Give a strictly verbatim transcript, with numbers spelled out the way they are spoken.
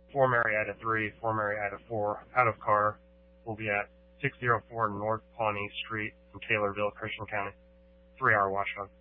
four Marietta three, four Marietta four, out of car, will be at six oh four North Pawnee Street in Taylorville, Christian County. Three-hour watchdog.